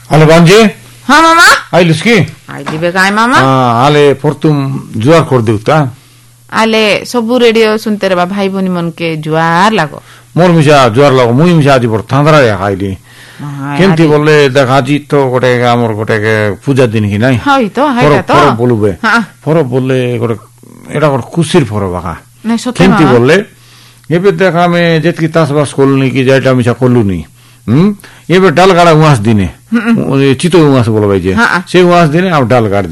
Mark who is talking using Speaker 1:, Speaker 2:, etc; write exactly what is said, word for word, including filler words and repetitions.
Speaker 1: Halo Banji?
Speaker 2: हाँ मामा
Speaker 1: Aile ski?
Speaker 2: आइली बेगाय मामा
Speaker 1: Ah, ale portum juar kor diuta.
Speaker 2: आले सबु रेडियो सुनते रहा भाई बनी मन के जुआर लागो
Speaker 1: Mor misha juar lago mui misha adi por thandra ya aile. Kemti bolle dekhati to gote amor gote puja din ki nai.
Speaker 2: हाँ तो है तो
Speaker 1: Poro bolube.
Speaker 2: हाँ
Speaker 1: Poro bolle gote era gor kusir poro baga.
Speaker 2: नहीं सोते
Speaker 1: Kemti
Speaker 2: मामा
Speaker 1: bolle ebe dekha me jetki tasbas kolni ki jaita misha koluni. Hmm? ebe dal gada uas dine. Chito uas bolo baije. Se uas dine ab dal gada